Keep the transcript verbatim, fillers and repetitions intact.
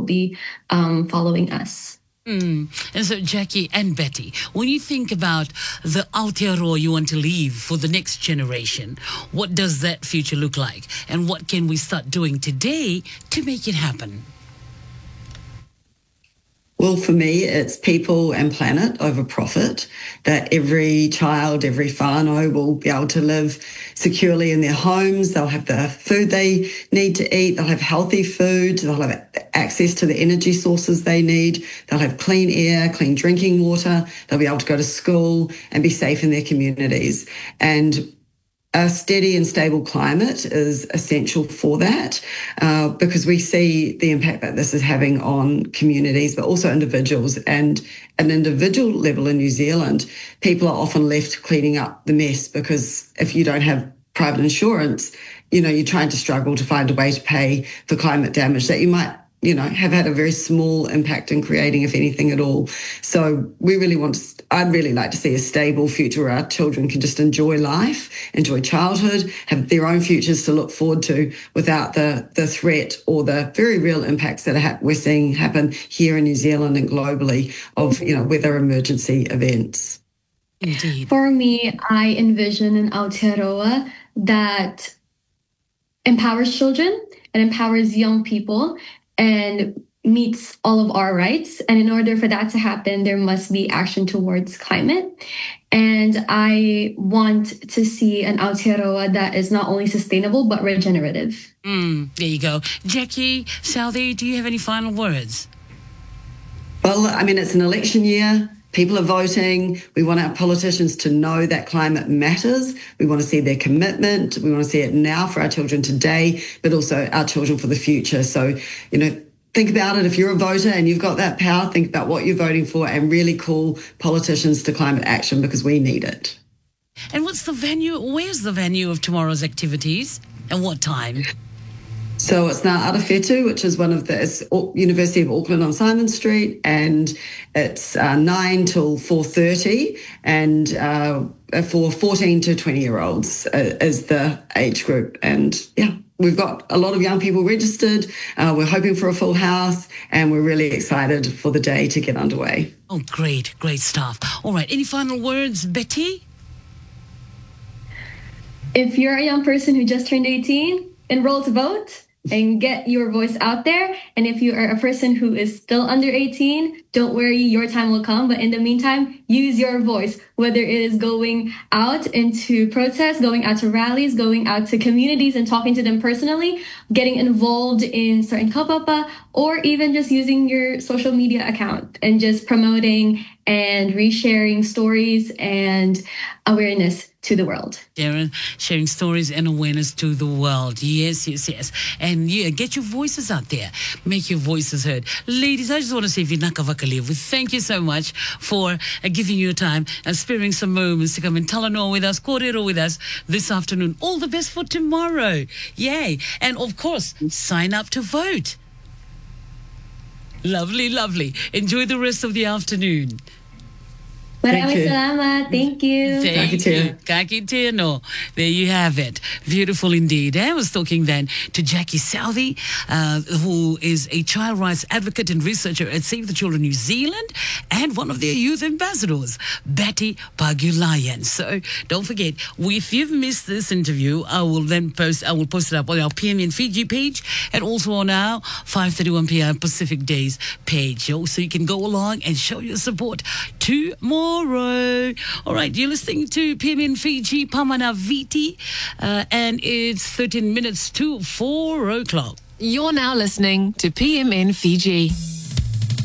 will be um, following us. Mm. And so, Jackie and Betty, when you think about the Aotearoa you want to leave for the next generation, what does that future look like? And what can we start doing today to make it happen? Well, for me, it's people and planet over profit, that every child, every whānau will be able to live securely in their homes. They'll have the food they need to eat. They'll have healthy food. They'll have access to the energy sources they need. They'll have clean air, clean drinking water. They'll be able to go to school and be safe in their communities. And a steady and stable climate is essential for that, uh, because we see the impact that this is having on communities, but also individuals. And at an individual level in New Zealand, people are often left cleaning up the mess, because if you don't have private insurance, you know, you're trying to struggle to find a way to pay for climate damage that you might, you know, have had a very small impact in creating, if anything at all. So we really want to, I'd really like to see a stable future where our children can just enjoy life, enjoy childhood, have their own futures to look forward to without the, the threat or the very real impacts that are, we're seeing happen here in New Zealand and globally of, you know, weather emergency events. Indeed. For me, I envision an Aotearoa that empowers children and empowers young people and meets all of our rights. And in order for that to happen, there must be action towards climate. And I want to see an Aotearoa that is not only sustainable, but regenerative. Mm, there you go. Jackie, Southey, do you have any final words? Well, I mean, it's an election year. People are voting. We want our politicians to know that climate matters. We want to see their commitment. We want to see it now for our children today, but also our children for the future. So, you know, think about it. If you're a voter and you've got that power, think about what you're voting for and really call politicians to climate action, because we need it. And what's the venue? Where's the venue of tomorrow's activities and what time? So it's now Arawhetu, which is one of the it's University of Auckland on Simon Street, and it's uh, nine till four thirty, and uh, for fourteen to twenty year olds uh, is the age group. And yeah, we've got a lot of young people registered. Uh, we're hoping for a full house, and we're really excited for the day to get underway. Oh, great, great stuff. All right, any final words, Betty? If you're a young person who just turned eighteen, enroll to vote and get your voice out there. And if you are a person who is still under eighteen, don't worry, your time will come. But in the meantime, use your voice, whether it is going out into protests, going out to rallies, going out to communities and talking to them personally, getting involved in certain kaupapa, or even just using your social media account and just promoting and resharing stories and awareness to the world. Darren, sharing stories and awareness to the world. Yes, yes, yes. And yeah, get your voices out there. Make your voices heard. Ladies, I just want to say, Vinaka Vakalivu, thank you so much for uh, giving your time and sparing some moments to come and Talanoa with us, Kōrero with us this afternoon. All the best for tomorrow. Yay. And of course, sign up to vote. Lovely, lovely. Enjoy the rest of the afternoon. Maraming salamat. Thank you. Thank you. Kaki tino. There you have it. Beautiful indeed. I was talking then to Jackie Southey, uh, who is a child rights advocate and researcher at Save the Children New Zealand, and one of their youth ambassadors, Betty Pagulayan. So don't forget, if you've missed this interview, I will then post, I will post it up on our P M in Fiji page and also on our five thirty-one p.m. Pacific Days page. So you can go along and show your support tomorrow. All right, you're listening to P M in Fiji, Pamana Viti, uh, and it's thirteen minutes to four o'clock. You're now listening to P M in Fiji.